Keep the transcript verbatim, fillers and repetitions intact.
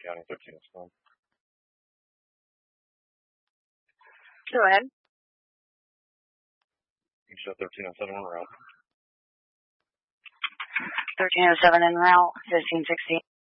County, thirteen oh seven. Go ahead. You show thirteen oh seven en route. thirteen oh seven en route, fifteen sixty.